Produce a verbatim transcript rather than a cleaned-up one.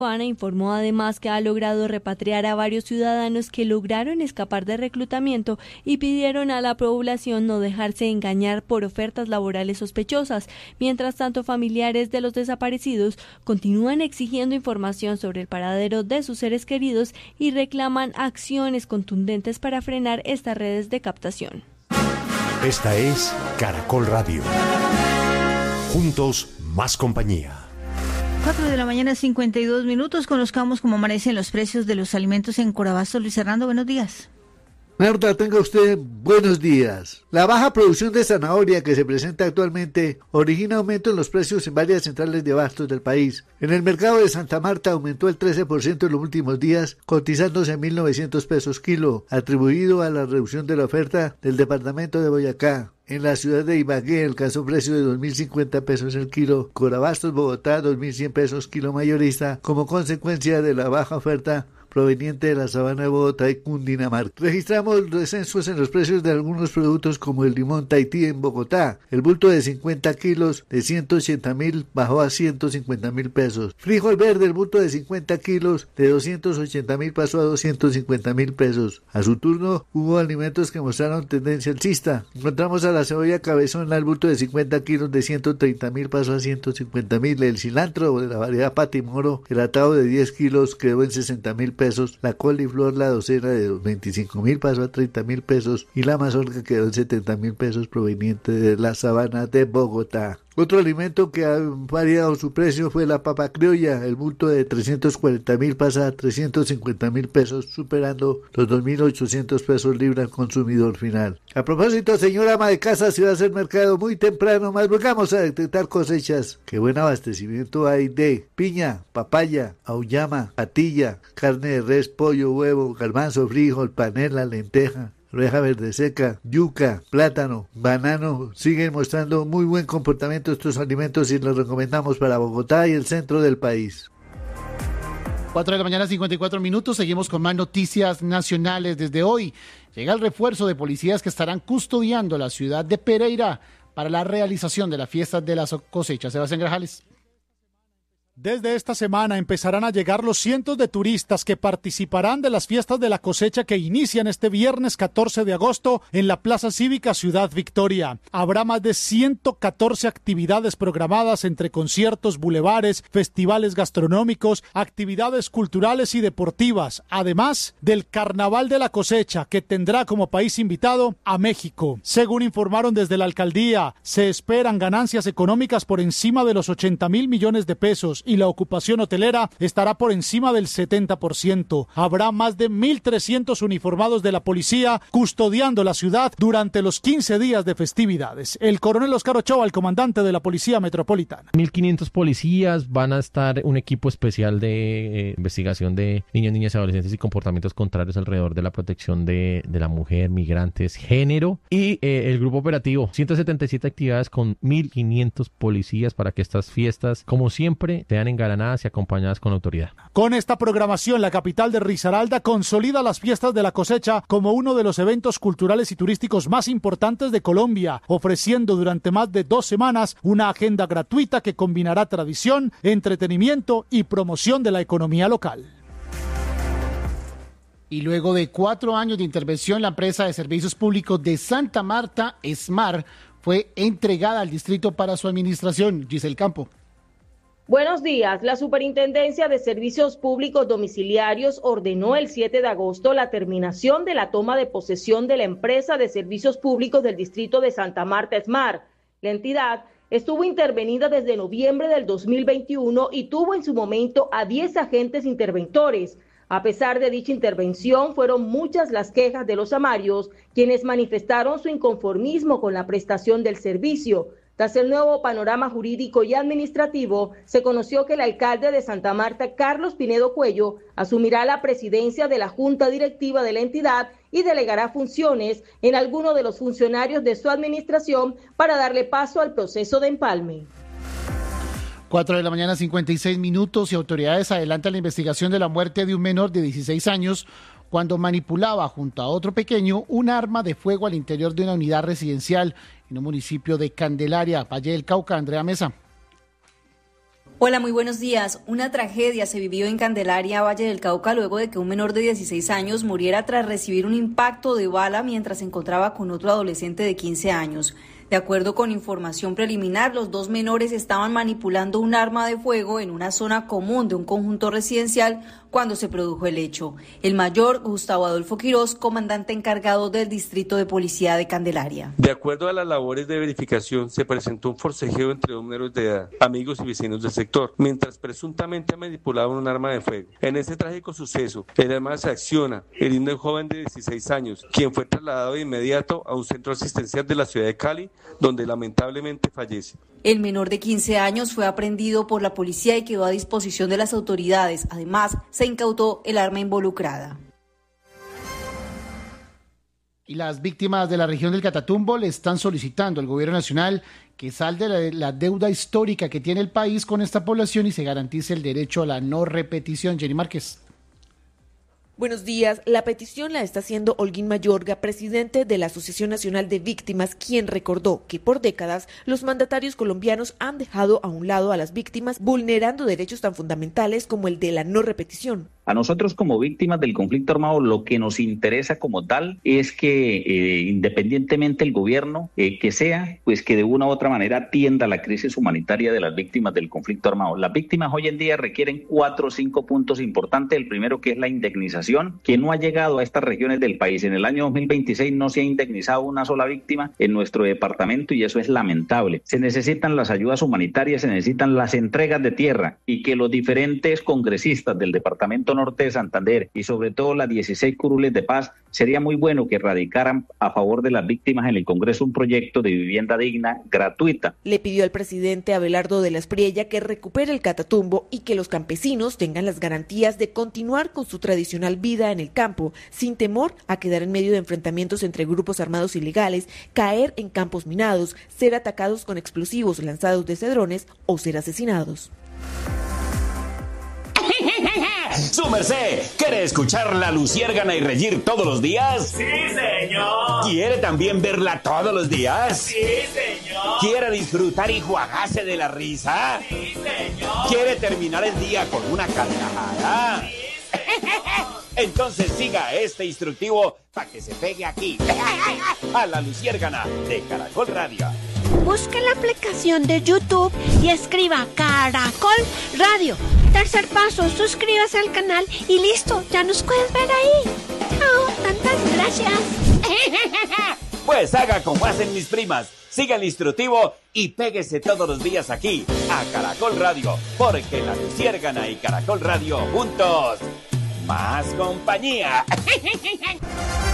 Ana informó además que ha logrado repatriar a varios ciudadanos que lograron escapar de reclutamiento y pidieron a la población no dejarse engañar por ofertas laborales sospechosas. Mientras tanto, familiares de los desaparecidos continúan exigiendo información sobre el paradero de sus seres queridos y reclaman acciones contundentes para frenar estas redes de captación. Esta es Caracol Radio. Juntos, más compañía. cuatro de la mañana, cincuenta y dos minutos. Conozcamos cómo amanecen los precios de los alimentos en Corabasto. Luis Hernando, buenos días. Marta, tenga usted buenos días. La baja producción de zanahoria que se presenta actualmente origina aumento en los precios en varias centrales de abastos del país. En el mercado de Santa Marta aumentó el trece por ciento en los últimos días, cotizándose en mil novecientos pesos kilo, atribuido a la reducción de la oferta del departamento de Boyacá. En la ciudad de Ibagué alcanzó un precio de dos mil cincuenta pesos el kilo, Corabastos Bogotá dos mil cien pesos kilo mayorista, como consecuencia de la baja oferta proveniente de la sabana de Bogotá y Cundinamarca. Registramos descensos en los precios de algunos productos como el limón Tahití en Bogotá. El bulto de cincuenta kilos de ciento ochenta mil bajó a ciento cincuenta mil pesos. Frijol verde, el bulto de cincuenta kilos de doscientos ochenta mil pasó a doscientos cincuenta mil pesos. A su turno hubo alimentos que mostraron tendencia alcista. Encontramos a la cebolla cabezona, el bulto de cincuenta kilos de ciento treinta mil pasó a ciento cincuenta mil. El cilantro de la variedad Patimoro, el atado de diez kilos quedó en sesenta mil pesos, la coliflor, la docena de veinticinco mil pasó a treinta mil pesos y la mazorca quedó en setenta mil pesos proveniente de la sabana de Bogotá. Otro alimento que ha variado su precio fue la papa criolla. El bulto de trescientos cuarenta mil pasa a trescientos cincuenta mil pesos, superando los dos mil ochocientos pesos libra al consumidor final. A propósito, señora ama de casa, si va a hacer mercado muy temprano, más vamos a detectar cosechas. Qué buen abastecimiento hay de piña, papaya, auyama, patilla, carne de res, pollo, huevo, garbanzo, frijol, panela, lenteja, reja verde seca, yuca, plátano, banano. Siguen mostrando muy buen comportamiento estos alimentos y los recomendamos para Bogotá y el centro del país. cuatro de la mañana, cincuenta y cuatro minutos. Seguimos con más noticias nacionales. Desde hoy llega el refuerzo de policías que estarán custodiando la ciudad de Pereira para la realización de las fiestas de las cosechas. Sebastián Grajales. Desde esta semana empezarán a llegar los cientos de turistas que participarán de las fiestas de la cosecha que inician este viernes catorce de agosto en la Plaza Cívica Ciudad Victoria. Habrá más de ciento catorce actividades programadas entre conciertos, bulevares, festivales gastronómicos, actividades culturales y deportivas, además del Carnaval de la Cosecha, que tendrá como país invitado a México. Según informaron desde la alcaldía, se esperan ganancias económicas por encima de los ochenta mil millones de pesos y la ocupación hotelera estará por encima del setenta por ciento. Habrá más de mil trescientos uniformados de la policía custodiando la ciudad durante los quince días de festividades. El coronel Oscar Ochoa, el comandante de la Policía Metropolitana. mil quinientos policías, van a estar un equipo especial de eh, investigación de niños, niñas y adolescentes y comportamientos contrarios alrededor de la protección de, de la mujer, migrantes, género y eh, el grupo operativo. ciento setenta y siete actividades con mil quinientos policías para que estas fiestas, como siempre, sean engalanadas y acompañadas con autoridad. Con esta programación, la capital de Risaralda consolida las fiestas de la cosecha como uno de los eventos culturales y turísticos más importantes de Colombia, ofreciendo durante más de dos semanas una agenda gratuita que combinará tradición, entretenimiento y promoción de la economía local. Y luego de cuatro años de intervención, la empresa de servicios públicos de Santa Marta, ESMAR, fue entregada al distrito para su administración. Giselle Campo. Buenos días. La Superintendencia de Servicios Públicos Domiciliarios ordenó el siete de agosto la terminación de la toma de posesión de la empresa de servicios públicos del distrito de Santa Marta, ESMAR. La entidad estuvo intervenida desde noviembre del dos mil veintiuno y tuvo en su momento a diez agentes interventores. A pesar de dicha intervención, fueron muchas las quejas de los amarios, quienes manifestaron su inconformismo con la prestación del servicio. Tras el nuevo panorama jurídico y administrativo, se conoció que el alcalde de Santa Marta, Carlos Pinedo Cuello, asumirá la presidencia de la junta directiva de la entidad y delegará funciones en alguno de los funcionarios de su administración para darle paso al proceso de empalme. cuatro de la mañana, cincuenta y seis minutos, y autoridades adelantan la investigación de la muerte de un menor de dieciséis años cuando manipulaba junto a otro pequeño un arma de fuego al interior de una unidad residencial en un municipio de Candelaria, Valle del Cauca. Andrea Mesa. Hola, muy buenos días. Una tragedia se vivió en Candelaria, Valle del Cauca, luego de que un menor de dieciséis años muriera tras recibir un impacto de bala mientras se encontraba con otro adolescente de quince años. De acuerdo con información preliminar, los dos menores estaban manipulando un arma de fuego en una zona común de un conjunto residencial cuando se produjo el hecho. El mayor, Gustavo Adolfo Quirós, comandante encargado del Distrito de Policía de Candelaria. De acuerdo a las labores de verificación, se presentó un forcejeo entre dos menores de edad, amigos y vecinos del sector, mientras presuntamente manipulaban un arma de fuego. En ese trágico suceso, el arma se acciona, hiriendo a un joven de dieciséis años, quien fue trasladado de inmediato a un centro asistencial de la ciudad de Cali, donde lamentablemente fallece. El menor de quince años fue aprehendido por la policía y quedó a disposición de las autoridades. Además, se incautó el arma involucrada. Y las víctimas de la región del Catatumbo le están solicitando al gobierno nacional que salde la, la deuda histórica que tiene el país con esta población y se garantice el derecho a la no repetición. Jenny Márquez. Buenos días. La petición la está haciendo Holguín Mayorga, presidente de la Asociación Nacional de Víctimas, quien recordó que por décadas los mandatarios colombianos han dejado a un lado a las víctimas, vulnerando derechos tan fundamentales como el de la no repetición. A nosotros como víctimas del conflicto armado lo que nos interesa como tal es que eh, independientemente el gobierno eh, que sea, pues que de una u otra manera atienda la crisis humanitaria de las víctimas del conflicto armado. Las víctimas hoy en día requieren cuatro o cinco puntos importantes. El primero, que es la indemnización, que no ha llegado a estas regiones del país. En el año dos mil veintiséis no se ha indemnizado una sola víctima en nuestro departamento y eso es lamentable. Se necesitan las ayudas humanitarias, se necesitan las entregas de tierra y que los diferentes congresistas del departamento norte de Santander y sobre todo las dieciséis curules de paz, sería muy bueno que radicaran a favor de las víctimas en el Congreso un proyecto de vivienda digna gratuita. Le pidió al presidente Abelardo de la Espriella que recupere el Catatumbo y que los campesinos tengan las garantías de continuar con su tradicional vida en el campo, sin temor a quedar en medio de enfrentamientos entre grupos armados ilegales, caer en campos minados, ser atacados con explosivos lanzados desde drones o ser asesinados. ¡Su merced! ¿Quiere escuchar la luciérgana y reír todos los días? ¡Sí, señor! ¿Quiere también verla todos los días? ¡Sí, señor! ¿Quiere disfrutar y juagarse de la risa? ¡Sí, señor! ¿Quiere terminar el día con una carcajada? ¡Sí, señor! Entonces siga este instructivo para que se pegue aquí, a la luciérgana de Caracol Radio. Busque la aplicación de YouTube y escriba Caracol Radio. Tercer paso, suscríbase al canal y listo, ya nos puedes ver ahí. Chao, tantas gracias. Pues haga como hacen mis primas, siga el instructivo y péguese todos los días aquí, a Caracol Radio, porque la luciérgana y Caracol Radio juntos, más compañía.